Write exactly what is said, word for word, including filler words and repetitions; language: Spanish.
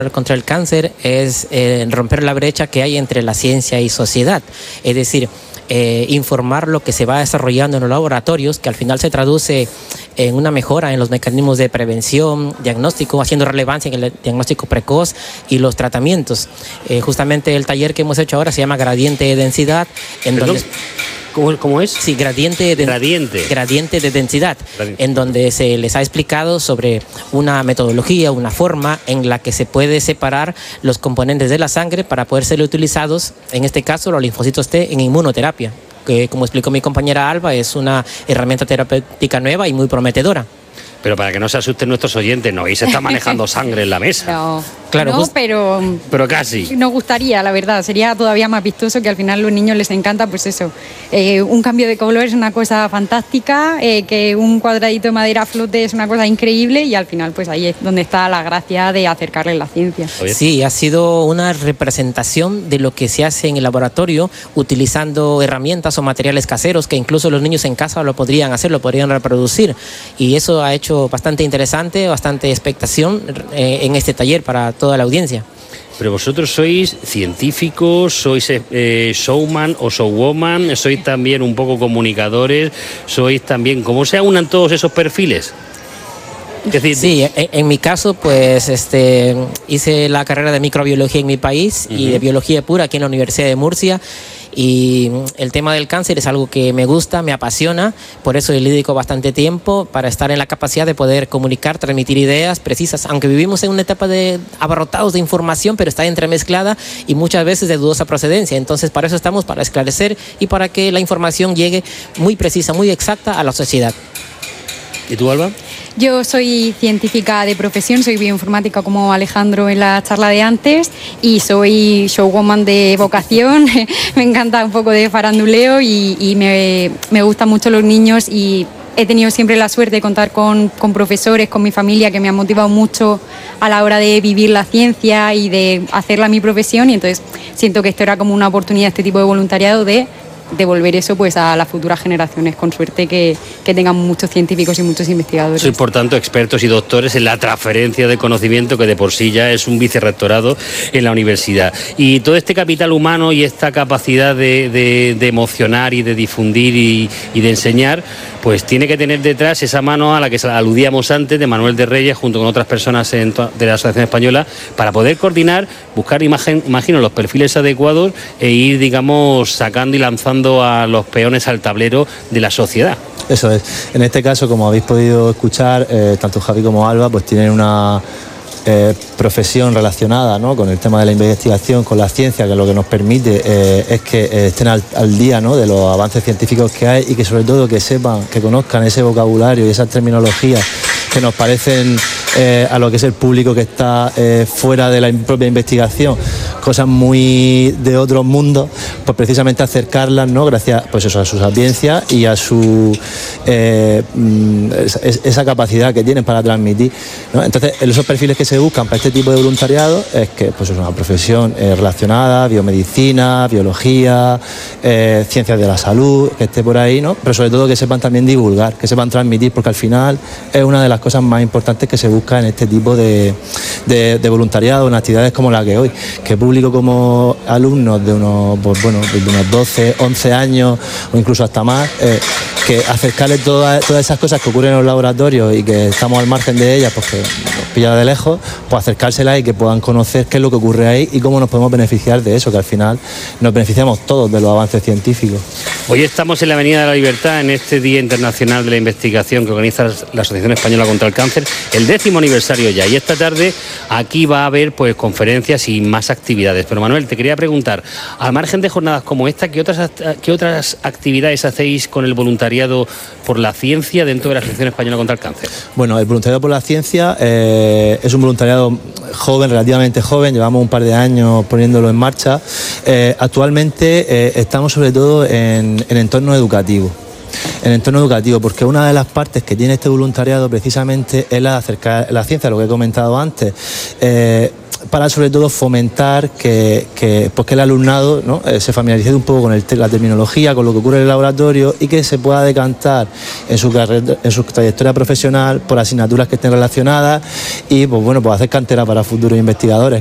contra el cáncer es eh, romper la brecha que hay entre la ciencia y sociedad, es decir, eh, informar lo que se va desarrollando en los laboratorios, que al final se traduce en una mejora en los mecanismos de prevención, diagnóstico, haciendo relevancia en el diagnóstico precoz y los tratamientos. Eh, justamente el taller que hemos hecho ahora se llama Gradiente de Densidad, en ¿Perdón? donde... ¿Cómo, ¿Cómo es? Sí, gradiente de, gradiente. gradiente de densidad, gradiente. En donde se les ha explicado sobre una metodología, una forma en la que se puede separar los componentes de la sangre para poder ser utilizados, en este caso los linfocitos T, en inmunoterapia, que como explicó mi compañera Alba, es una herramienta terapéutica nueva y muy prometedora. Pero para que no se asusten nuestros oyentes, no, y se está manejando sangre en la mesa. No, claro, no, pero... Pero casi. Nos gustaría, la verdad, sería todavía más vistoso, que al final a los niños les encanta, pues eso, eh, un cambio de color es una cosa fantástica, eh, que un cuadradito de madera flote es una cosa increíble, y al final pues ahí es donde está la gracia de acercarles la ciencia. Sí, ha sido una representación de lo que se hace en el laboratorio utilizando herramientas o materiales caseros que incluso los niños en casa lo podrían hacer, lo podrían reproducir, y eso ha hecho bastante interesante, bastante expectación eh, en este taller para toda la audiencia. Pero vosotros sois científicos, sois eh, showman o showwoman, sois también un poco comunicadores, sois también... ¿Cómo se aunan todos esos perfiles? Es decir, sí, en, en mi caso, pues este, hice la carrera de microbiología en mi país uh-huh. y de biología pura aquí en la Universidad de Murcia. Y el tema del cáncer es algo que me gusta, me apasiona, por eso le dedico bastante tiempo para estar en la capacidad de poder comunicar, transmitir ideas precisas, aunque vivimos en una etapa de abarrotados de información, pero está entremezclada y muchas veces de dudosa procedencia. Entonces para eso estamos, para esclarecer y para que la información llegue muy precisa, muy exacta a la sociedad. ¿Y tú, Alba? Yo soy científica de profesión, soy bioinformática como Alejandro en la charla de antes, y soy showwoman de vocación. Me encanta un poco de faranduleo y, y me, me gustan mucho los niños, y he tenido siempre la suerte de contar con, con profesores, con mi familia, que me han motivado mucho a la hora de vivir la ciencia y de hacerla mi profesión, y entonces siento que esto era como una oportunidad, este tipo de voluntariado, de devolver eso pues a las futuras generaciones, con suerte que, que tengan muchos científicos y muchos investigadores. Sois, por tanto, expertos y doctores en la transferencia de conocimiento, que de por sí ya es un vicerrectorado en la universidad. Y todo este capital humano y esta capacidad de, de, de emocionar y de difundir y, y de enseñar, pues tiene que tener detrás esa mano a la que aludíamos antes, de Manuel de Reyes, junto con otras personas en to- de la Asociación Española, para poder coordinar, buscar, imagen, imagino, los perfiles adecuados e ir, digamos, sacando y lanzando a los peones al tablero de la sociedad. Eso es. En este caso, como habéis podido escuchar, eh, tanto Javi como Alba pues tienen una eh, profesión relacionada, ¿no?, con el tema de la investigación, con la ciencia, que lo que nos permite eh, es que eh, estén al, al día, ¿no?, de los avances científicos que hay, y que sobre todo que sepan, que conozcan ese vocabulario y esas terminologías que nos parecen eh, a lo que es el público que está eh, fuera de la propia investigación, cosas muy de otros mundos, pues precisamente acercarlas, ¿no?, gracias pues eso, a su sapiencia y a su eh, esa capacidad que tienen para transmitir, ¿no? Entonces, esos perfiles que se buscan para este tipo de voluntariado es que pues es una profesión eh, relacionada, biomedicina, biología, eh, ciencias de la salud, que esté por ahí, ¿no?, pero sobre todo que sepan también divulgar, que sepan transmitir, porque al final es una de las cosas más importantes que se busca en este tipo de, de, de voluntariado, en actividades como la que hoy, que público como alumnos de unos, pues bueno, de unos doce, once años o incluso hasta más, eh, que acercarles todas, todas esas cosas que ocurren en los laboratorios y que estamos al margen de ellas porque nos pilla de lejos, pues acercárselas y que puedan conocer qué es lo que ocurre ahí y cómo nos podemos beneficiar de eso, que al final nos beneficiamos todos de los avances científicos. Hoy estamos en la Avenida de la Libertad, en este Día Internacional de la Investigación que organiza la Asociación Española contra el Cáncer, el décimo aniversario ya, y esta tarde aquí va a haber pues conferencias y más actividades. Pero Manuel, te quería preguntar, al margen de jornadas como esta, ¿qué otras, qué otras actividades hacéis con el voluntariado por la ciencia dentro de la Asociación Española contra el Cáncer? Bueno, el voluntariado por la ciencia eh, es un voluntariado joven, relativamente joven, llevamos un par de años poniéndolo en marcha. Eh, actualmente eh, estamos sobre todo en, en entorno educativo. En entorno educativo, porque una de las partes que tiene este voluntariado precisamente es la de acercar la ciencia, lo que he comentado antes. Eh, para sobre todo fomentar que, que, pues que el alumnado, ¿no? eh, se familiarice un poco con el, la terminología, con lo que ocurre en el laboratorio y que se pueda decantar en su, carrera, en su trayectoria profesional por asignaturas que estén relacionadas y pues bueno, pues hacer cantera para futuros investigadores.